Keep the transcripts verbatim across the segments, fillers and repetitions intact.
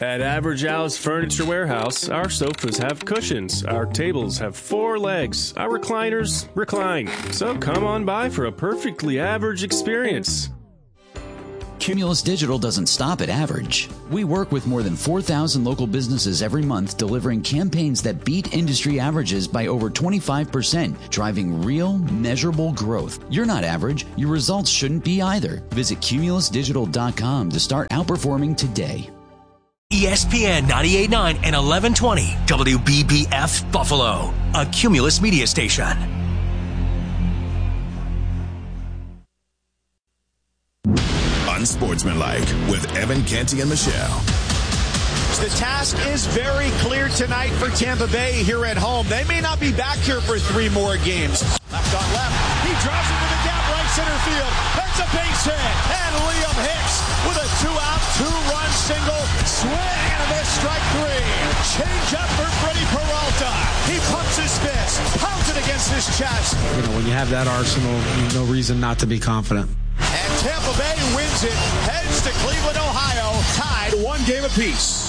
At Average Al's Furniture Warehouse, our sofas have cushions, our tables have four legs, our recliners recline. So come on by for a perfectly average experience. Cumulus Digital doesn't stop at average. We work with more than four thousand local businesses every month, delivering campaigns that beat industry averages by over twenty-five percent, driving real, measurable growth. You're not average. Your results shouldn't be either. Visit cumulus digital dot com to start outperforming today. E S P N ninety-eight point nine and eleven twenty W B B F Buffalo, a Cumulus media station. Unsportsmanlike with Evan Canty and Michelle. The task is very clear tonight for Tampa Bay here at home. They may not be back here for three more games. Left on left. He drives into the gap right center field. That's a base hit. And Liam Hicks with a two-out, two-run single. Swing and a miss, strike three. Change up for Freddie Peralta. He pumps his fist. Pounds it against his chest. You know, when you have that arsenal, there's no reason not to be confident. And Tampa Bay wins it. Heads to Cleveland, Ohio. Tied one game apiece.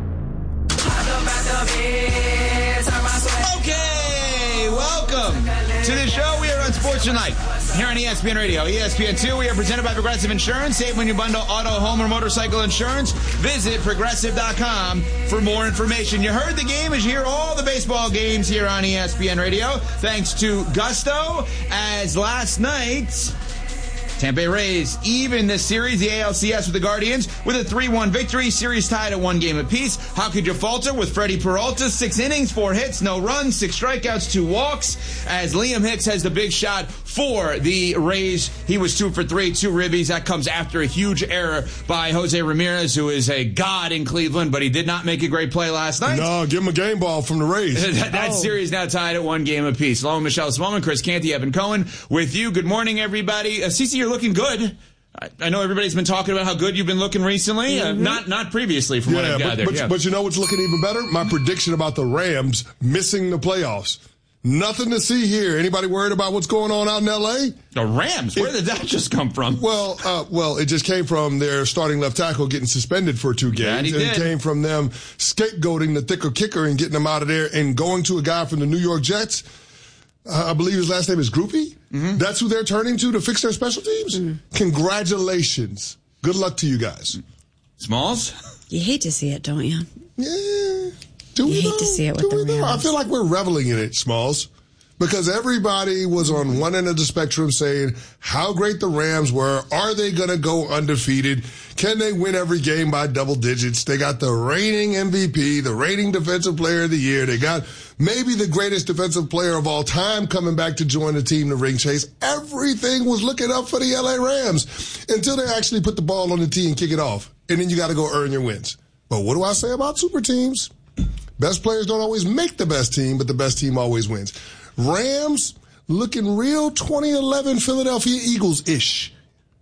Okay, welcome to the show. We are on Sports Tonight here on E S P N Radio. E S P N two, we are presented by Progressive Insurance. Save when you bundle auto, home, or motorcycle insurance. Visit progressive dot com for more information. You heard the game as you hear all the baseball games here on E S P N Radio. Thanks to Gusto, as last night Tampa Bay Rays even this series, the A L C S with the Guardians, with a three one victory. Series tied at one game apiece. How could you falter with Freddie Peralta? Six innings, four hits, no runs, six strikeouts, two walks. As Liam Hicks has the big shot for the Rays. He was two for three, two ribbies. That comes after a huge error by Jose Ramirez, who is a god in Cleveland, but he did not make a great play last night. No, give him a game ball from the Rays. that that oh. series now tied at one game apiece. Along with Michelle Smallman, Chris Canty, Evan Cohen with you. Good morning, everybody. Uh, Cece, you're looking good. I, I know everybody's been talking about how good you've been looking recently. Mm-hmm. Uh, not not previously, from yeah, what I've but, gathered. But, yeah. but you know what's looking even better? My prediction about the Rams missing the playoffs. Nothing to see here. Anybody worried about what's going on out in L A? The Rams? Where it, did that just come from? Well, uh, well, it just came from their starting left tackle getting suspended for two games. Yeah, and did. It came from them scapegoating the thicker kicker and getting him out of there and going to a guy from the New York Jets. Uh, I believe his last name is Groupie. Mm-hmm. That's who they're turning to to fix their special teams. Mm-hmm. Congratulations. Good luck to you guys. Smalls? You hate to see it, don't you? Yeah. Do you we hate know? to see it with Do the Rams. I feel like we're reveling in it, Smalls, because everybody was on one end of the spectrum saying how great the Rams were. Are they going to go undefeated? Can they win every game by double digits? They got the reigning M V P, the reigning defensive player of the year. They got maybe the greatest defensive player of all time coming back to join the team, the ring chase. Everything was looking up for the L A Rams until they actually put the ball on the tee and kick it off. And then you got to go earn your wins. But what do I say about super teams? Best players don't always make the best team, but the best team always wins. Rams looking real twenty eleven Philadelphia Eagles-ish.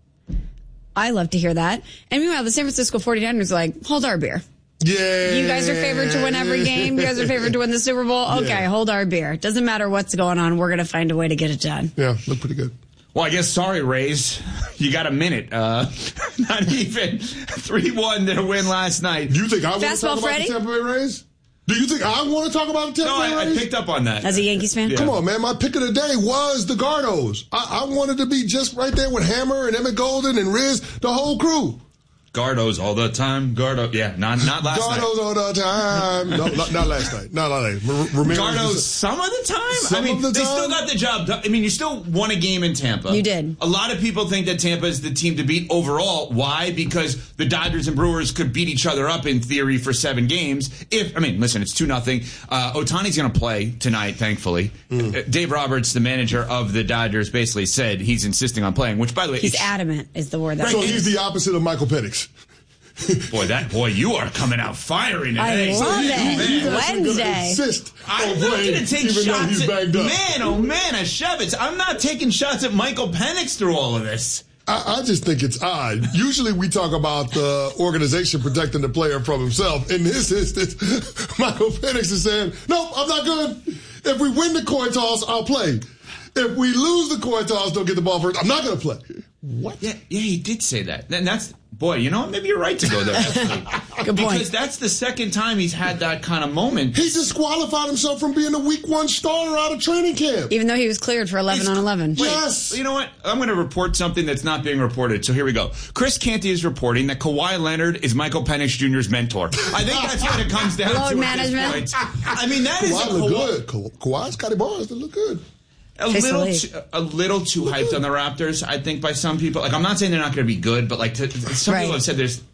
I love to hear that. And meanwhile, the San Francisco forty-niners are like, hold our beer. Yeah. You guys are favored to win every game. You guys are favored to win the Super Bowl. Okay, yeah. Hold our beer. Doesn't matter what's going on. We're going to find a way to get it done. Yeah, look pretty good. Well, I guess, sorry, Rays. You got a minute. Uh, not even three one to win last night. Do you think I want to Fastball talk about Freddy? the Tampa Bay Rays? Do you think I want to talk about the Tampa no, Bay I, Rays? I picked up on that. As a Yankees fan? Yeah. Come on, man. My pick of the day was the Gardos. I, I wanted to be just right there with Hammer and Emmett Golden and Riz, the whole crew. Gardos all the time. Gardo, yeah, not not last Gardos night. Gardos all the time. No, not, not last night. Not last night. R- Gardos some of the time. Some I mean, of the they time? still got the job done. I mean, you still won a game in Tampa. You did. A lot of people think that Tampa is the team to beat overall. Why? Because the Dodgers and Brewers could beat each other up in theory for seven games. If I mean, listen, it's two nothing. Uh, Ohtani's going to play tonight, thankfully. Mm. Dave Roberts, the manager of the Dodgers, basically said he's insisting on playing. Which, by the way, he's adamant is the word. That so he's the opposite of Michael Penix. Boy, that boy, you are coming out firing today. I love it. Man. Wednesday. Insist I'm not going to take even shots he's at, bagged up. man, oh man, Ashevitz. I'm not taking shots at Michael Penix through all of this. I, I just think it's odd. Usually we talk about the organization protecting the player from himself. In this instance, Michael Penix is saying, nope, I'm not good. If we win the coin toss, I'll play. If we lose the coin toss, don't get the ball first, I'm not going to play. What? Yeah, yeah, he did say that. And that's boy, you know, maybe you're right to go there. Good point. Because that's the second time he's had that kind of moment. He disqualified himself from being a week one starter out of training camp. Even though he was cleared for eleven on eleven. Wait, yes. You know what? I'm going to report something that's not being reported. So here we go. Chris Canty is reporting that Kawhi Leonard is Michael Penix Junior's mentor. I think that's what it comes down Load to management. at this point. I mean, that is Kawhi a look Kawhi, good. Ka- Kawhi's got balls that look good. a little, too, a little too hyped on the Raptors. I think by some people. Like, I'm not saying they're not going to be good, but like to, some Right. people have said there's